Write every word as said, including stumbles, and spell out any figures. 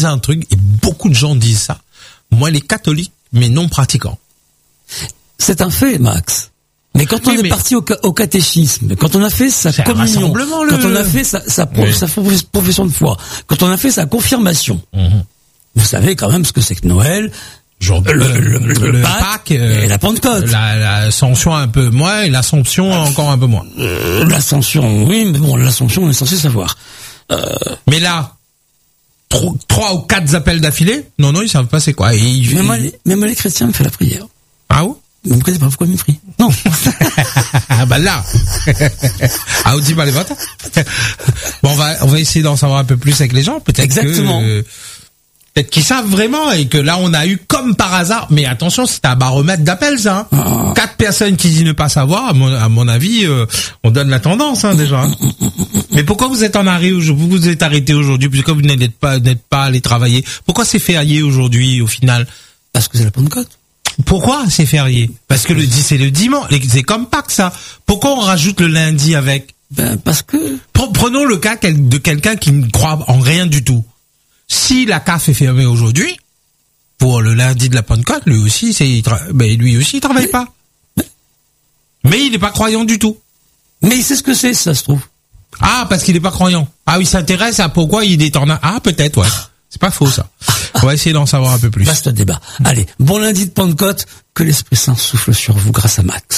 dire un truc, et beaucoup de gens disent ça. Moi, les catholiques, mais non pratiquants. C'est un fait, Max. Mais quand on oui, est mais... parti au, au catéchisme, quand on a fait sa communion, le... quand on a fait sa, sa, pro, oui. sa profession de foi, quand on a fait sa confirmation, mmh. vous savez quand même ce que c'est que Noël, Genre, le, le, le, le, le Pâques, Pâques euh, et la Pentecôte. La, l'Ascension un peu moins et l'Assomption encore un peu moins. Euh, L'Ascension, oui, mais bon, l'Assomption on est censé savoir. Euh... Mais là, trois, trois ou quatre appels d'affilée, non, non, ils savent pas c'est quoi. Et ils, même, ils... Moi, les, même moi, les chrétiens me font la prière. Ah oui? Vous ne connaissez pas pourquoi ils me prient? Non. Ah bah là. Ah, on dit pas les votes. Bon, on va, on va essayer d'en savoir un peu plus avec les gens, peut-être. Exactement. Que, euh, peut-être qu'ils savent vraiment et que là on a eu comme par hasard. Mais attention, c'est un baromètre d'appels, ça. Hein. Oh. Quatre personnes qui disent ne pas savoir. À mon, à mon avis, euh, on donne la tendance hein, déjà. Hein. Mais pourquoi vous êtes en arrêt aujourd'hui? Vous vous êtes arrêté aujourd'hui pourquoi vous n'êtes pas, n'êtes pas allé travailler? Pourquoi c'est férié aujourd'hui au final? Parce que c'est la Pentecôte. Pourquoi c'est férié? Parce que le c'est le dimanche. C'est comme Pâques ça. Pourquoi on rajoute le lundi avec? Ben parce que. Prenons le cas de quelqu'un qui ne croit en rien du tout. Si la C A F est fermée aujourd'hui, pour le lundi de la Pentecôte, lui aussi, c'est, ben lui aussi, il travaille mais, pas. Mais, mais il n'est pas croyant du tout. Mais il sait ce que c'est, ça se trouve. Ah, parce qu'il n'est pas croyant. Ah, il s'intéresse à pourquoi il est en... Ah, peut-être, ouais. C'est pas faux, ça. On va essayer d'en savoir un peu plus. Vaste débat. Allez, bon lundi de Pentecôte, que l'Esprit Saint souffle sur vous grâce à Max.